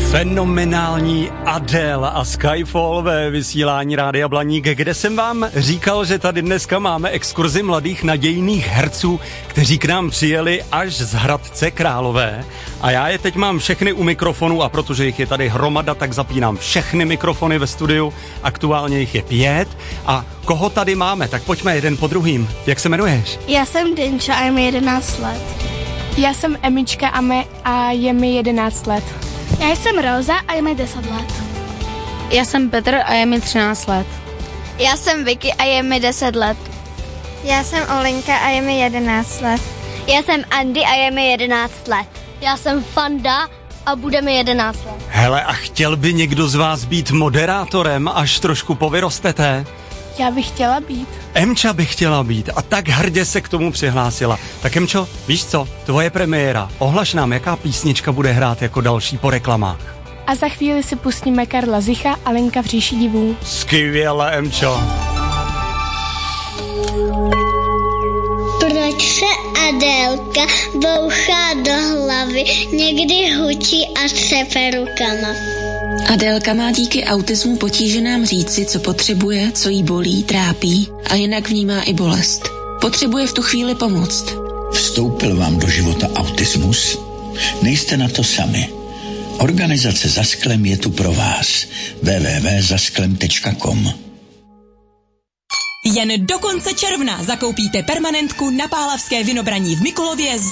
Fenomenální Adele a Skyfall ve vysílání Rádia Blaník, kde jsem vám říkal, že tady dneska máme exkurzi mladých nadějných herců, kteří k nám přijeli až z Hradce Králové. A já je teď mám všechny u mikrofonu a protože jich je tady hromada, tak zapínám všechny mikrofony ve studiu. Aktuálně jich je 5. A koho tady máme? Tak pojďme jeden po druhým. Jak se jmenuješ? Já jsem Dinča a je mi 11 let. Já jsem Emička a je mi 11 let. Já jsem Roza a je mi 10 let. Já jsem Petr a je mi 13 let. Já jsem Vicky a je mi 10 let. Já jsem Olenka a je mi 11 let. Já jsem Andy a je mi 11 let. Já jsem Fanda a bude mi 11 let. Hele, a chtěl by někdo z vás být moderátorem, až trošku povyrostete? Já bych chtěla být. Emča by chtěla být a tak hrdě se k tomu přihlásila. Tak Emčo, víš co, tvoje premiéra. Ohlaš nám, jaká písnička bude hrát jako další po reklamách. A za chvíli si pustíme Karla Zicha a Lenka v říši divů. Skvěle, Emčo. Proč se Adélka bouchá do hlavy, někdy hučí a třepe rukama? Adélka má díky autismu potíže nám říci, co potřebuje, co jí bolí, trápí a jinak vnímá i bolest. Potřebuje v tu chvíli pomoct. Vstoupil vám do života autismus? Nejste na to sami. Organizace Za sklem je tu pro vás. www.zasklem.com. Jen do konce června zakoupíte permanentku na Pálavské Vinobraní v Mikulově